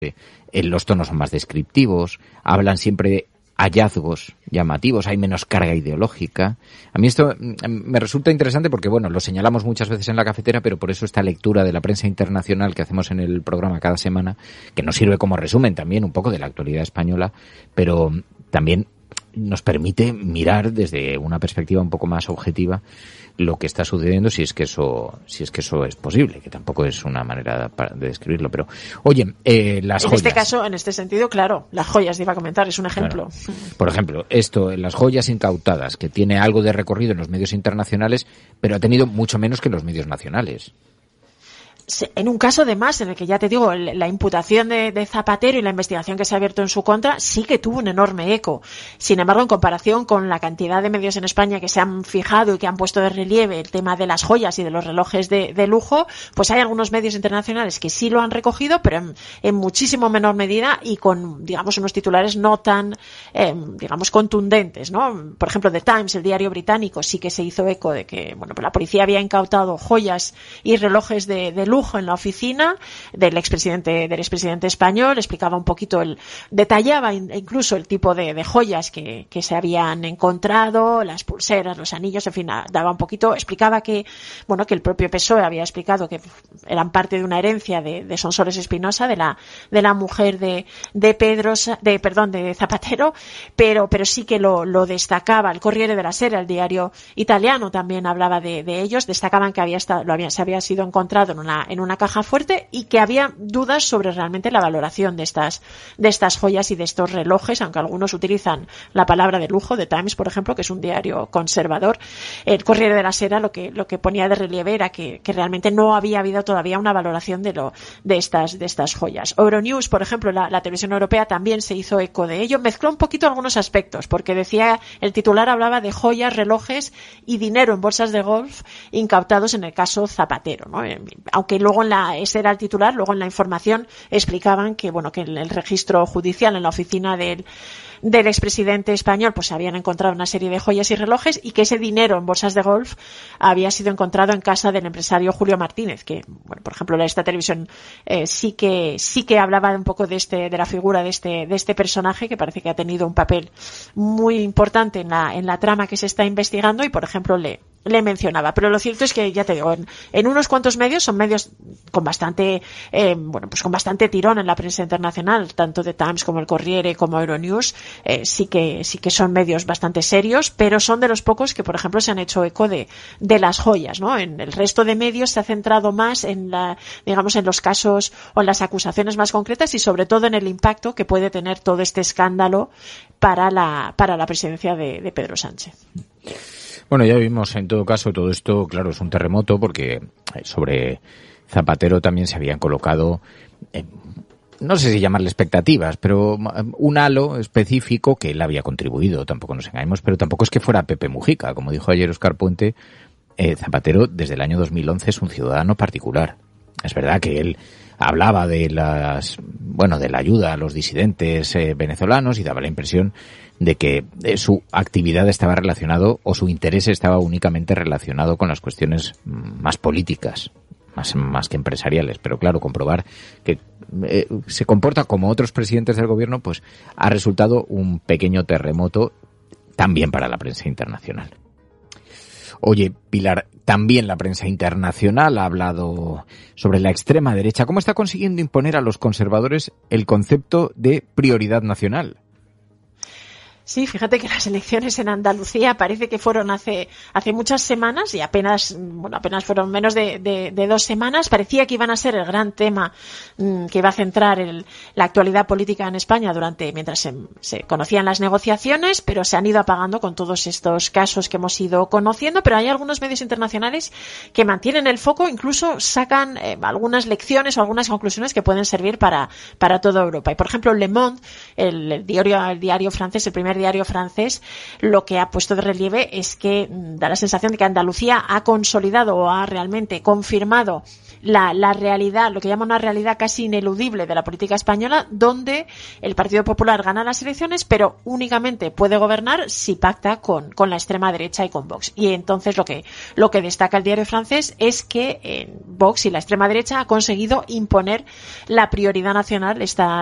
Los tonos son más descriptivos, hablan siempre de hallazgos llamativos, hay menos carga ideológica. A mí esto me resulta interesante porque, bueno, lo señalamos muchas veces en la cafetera, pero por eso esta lectura de la prensa internacional que hacemos en el programa cada semana, que nos sirve como resumen también un poco de la actualidad española, pero también nos permite mirar desde una perspectiva un poco más objetiva lo que está sucediendo, si es que eso es posible, que tampoco es una manera de describirlo. Pero, oye, las joyas. En este caso, en este sentido, claro, las joyas, iba a comentar, es un ejemplo. Claro. Por ejemplo, las joyas incautadas, que tiene algo de recorrido en los medios internacionales, pero ha tenido mucho menos que en los medios nacionales. En un caso, además, en el que ya te digo, la imputación de Zapatero y la investigación que se ha abierto en su contra sí que tuvo un enorme eco. Sin embargo, en comparación con la cantidad de medios en España que se han fijado y que han puesto de relieve el tema de las joyas y de los relojes de lujo, pues hay algunos medios internacionales que sí lo han recogido, pero en muchísimo menor medida y con, digamos, unos titulares no tan, digamos, contundentes, ¿no? Por ejemplo, The Times, el diario británico, sí que se hizo eco de que, bueno, pues la policía había incautado joyas y relojes de lujo en la oficina del expresidente español, explicaba un poquito detallaba incluso el tipo de joyas que se habían encontrado, las pulseras, los anillos, en fin, daba un poquito, explicaba que, bueno, que el propio PSOE había explicado que eran parte de una herencia de Sonsoles Espinosa, de la mujer de Zapatero, pero sí que lo destacaba. El Corriere della Sera, el diario italiano, también hablaba de ellos, destacaban que se había sido encontrado en una caja fuerte y que había dudas sobre realmente la valoración de estas joyas y de estos relojes, aunque algunos utilizan la palabra de lujo. The Times, por ejemplo, que es un diario conservador, el Corriere della Sera lo que ponía de relieve era que realmente no había habido todavía una valoración de estas joyas. Euronews, por ejemplo, la televisión europea, también se hizo eco de ello, mezcló un poquito algunos aspectos, porque decía, el titular hablaba de joyas, relojes y dinero en bolsas de golf incautados en el caso Zapatero, ¿no? Aunque luego ese era el titular, luego en la información explicaban que, bueno, que en el registro judicial, en la oficina del expresidente español, pues se habían encontrado una serie de joyas y relojes y que ese dinero en bolsas de golf había sido encontrado en casa del empresario Julio Martínez, que, bueno, por ejemplo, esta televisión sí que hablaba un poco de la figura de este personaje, que parece que ha tenido un papel muy importante en la trama que se está investigando y, por ejemplo, le mencionaba. Pero lo cierto es que, ya te digo, en unos cuantos medios, son medios con bastante con bastante tirón en la prensa internacional, tanto The Times como el Corriere como Euronews, sí que son medios bastante serios, pero son de los pocos que, por ejemplo, se han hecho eco de las joyas, ¿no? En el resto de medios se ha centrado más en los casos o en las acusaciones más concretas y sobre todo en el impacto que puede tener todo este escándalo para la presidencia de Pedro Sánchez. Bueno, ya vimos, en todo caso, todo esto, claro, es un terremoto porque sobre Zapatero también se habían colocado, no sé si llamarle expectativas, pero un halo específico que él había contribuido, tampoco nos engañemos, pero tampoco es que fuera Pepe Mujica. Como dijo ayer Óscar Puente, Zapatero desde el año 2011 es un ciudadano particular. Es verdad que él hablaba de la ayuda a los disidentes venezolanos y daba la impresión de que su actividad estaba relacionado o su interés estaba únicamente relacionado con las cuestiones más políticas, más que empresariales. Pero claro, comprobar que se comporta como otros presidentes del gobierno, pues ha resultado un pequeño terremoto también para la prensa internacional. Oye, Pilar, también la prensa internacional ha hablado sobre la extrema derecha. ¿Cómo está consiguiendo imponer a los conservadores el concepto de prioridad nacional? Sí, fíjate que las elecciones en Andalucía parece que fueron hace muchas semanas y apenas fueron menos de 2 semanas. Parecía que iban a ser el gran tema que iba a centrar la actualidad política en España mientras se conocían las negociaciones, pero se han ido apagando con todos estos casos que hemos ido conociendo. Pero hay algunos medios internacionales que mantienen el foco, incluso sacan algunas lecciones o algunas conclusiones que pueden servir para toda Europa. Y por ejemplo, Le Monde, el diario francés, el primer diario francés lo que ha puesto de relieve es que da la sensación de que Andalucía ha consolidado o ha realmente confirmado la realidad, lo que llama una realidad casi ineludible de la política española, donde el Partido Popular gana las elecciones, pero únicamente puede gobernar si pacta con la extrema derecha y con Vox. Y entonces lo que destaca el diario francés es que Vox y la extrema derecha ha conseguido imponer la prioridad nacional